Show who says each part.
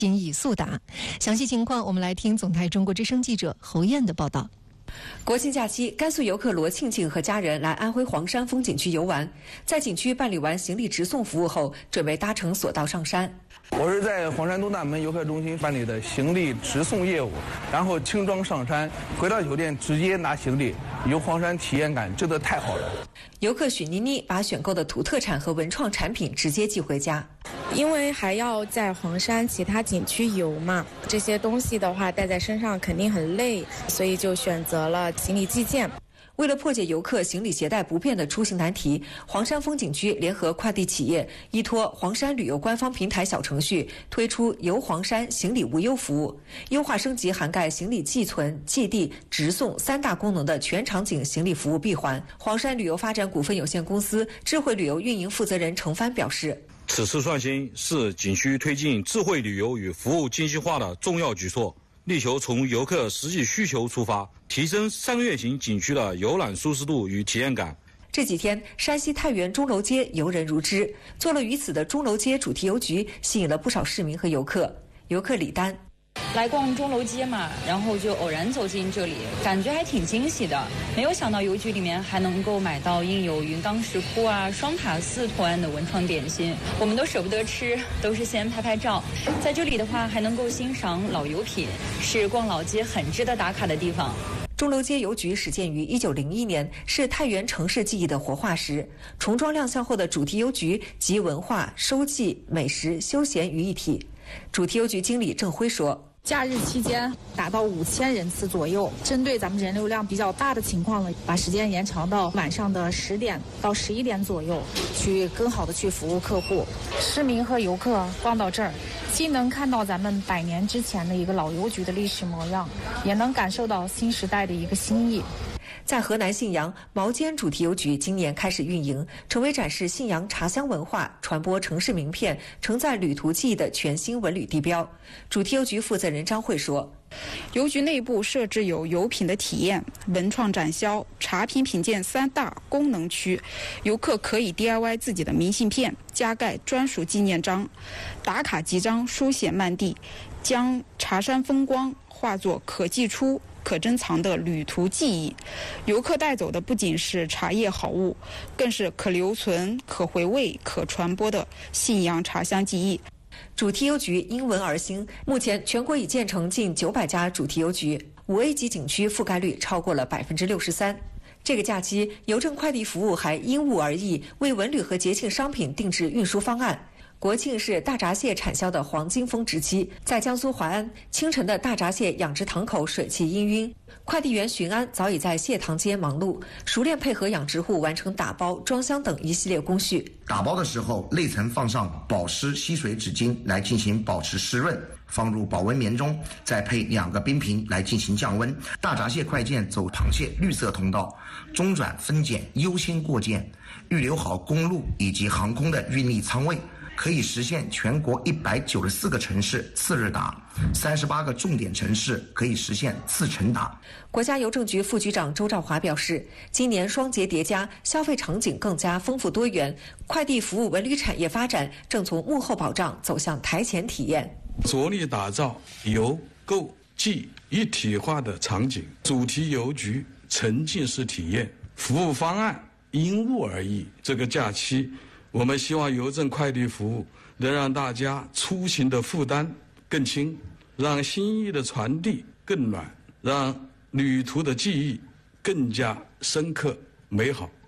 Speaker 1: 心意速达。详细情况，我们来听总台中国之声记者侯燕的报道。
Speaker 2: 国庆假期，甘肃游客罗庆庆和家人来安徽黄山风景区游玩，在景区办理完行李直送服务后，准备搭乘索道上山。
Speaker 3: 我是在黄山东大门游客中心办理的行李直送业务，然后轻装上山，回到酒店直接拿行李，游黄山体验感真的太好了。
Speaker 2: 游客许妮妮把选购的土特产和文创产品直接寄回家，
Speaker 4: 因为还要在黄山其他景区游嘛，这些东西的话带在身上肯定很累，所以就选择了行李寄件。
Speaker 2: 为了破解游客行李携带不便的出行难题，黄山风景区联合快递企业，依托黄山旅游官方平台小程序，推出游黄山行李无忧服务，优化升级涵盖行李寄存、寄递、直送3大功能的全场景行李服务闭环。黄山旅游发展股份有限公司智慧旅游运营负责人程帆表示，
Speaker 5: 此次创新是景区推进智慧旅游与服务精细化的重要举措，力求从游客实际需求出发，提升3个月型景区的游览舒适度与体验感。
Speaker 2: 这几天，山西太原钟楼街游人如织，坐落于此的钟楼街主题邮局吸引了不少市民和游客。游客李丹。
Speaker 6: 来逛钟楼街嘛，然后就偶然走进这里，感觉还挺惊喜的。没有想到邮局里面还能够买到印有云冈石窟啊、双塔寺图案的文创点心，我们都舍不得吃，都是先拍拍照。在这里的话，还能够欣赏老油品，是逛老街很值得打卡的地方。
Speaker 2: 钟楼街邮局始建于1901年，是太原城市记忆的活化石。重装亮相后的主题邮局集文化、收记、美食、休闲于一体。主题邮局经理郑辉说，
Speaker 7: 假日期间达到5000人次左右，针对咱们人流量比较大的情况呢，把时间延长到晚上的10点到11点左右，去更好的去服务客户。市民和游客逛到这儿，既能看到咱们100年之前的一个老邮局的历史模样，也能感受到新时代的一个新意。
Speaker 2: 在河南信阳，毛尖主题邮局今年开始运营，成为展示信阳茶乡文化、传播城市名片、承载旅途记忆的全新文旅地标。主题邮局负责人张慧说，
Speaker 8: 邮局内部设置有油品的体验、文创展销、茶品品鉴3大功能区，游客可以 DIY 自己的明信片，加盖专属纪念章，打卡集章书写漫地，将茶山风光化作可寄出、可珍藏的旅途记忆。游客带走的不仅是茶叶好物，更是可留存、可回味、可传播的信阳茶乡记忆。
Speaker 2: 主题邮局因文而兴，目前全国已建成近900家主题邮局，5A 级景区覆盖率超过了63%。这个假期，邮政快递服务还因物而异，为文旅和节庆商品定制运输方案。国庆是大闸蟹产销的黄金峰值期，在江苏淮安，清晨的大闸蟹养殖塘口水汽氤氲，快递员巡安早已在蟹塘间忙碌，熟练配合养殖户完成打包、装箱等一系列工序。
Speaker 9: 打包的时候，内层放上保湿吸水纸巾来进行保持湿润，放入保温棉中，再配2个冰瓶来进行降温。大闸蟹快件走螃蟹绿色通道，中转分拣优先过件，预留好公路以及航空的运力仓位。可以实现全国194个城市次日达，38个重点城市可以实现次晨达。
Speaker 2: 国家邮政局副局长周兆华表示，今年双节叠加，消费场景更加丰富多元，快递服务文旅产业发展正从幕后保障走向台前体验，
Speaker 10: 着力打造邮购寄一体化的场景，主题邮局沉浸式体验，服务方案因物而异。这个假期，我们希望邮政快递服务能让大家出行的负担更轻，让心意的传递更暖，让旅途的记忆更加深刻美好。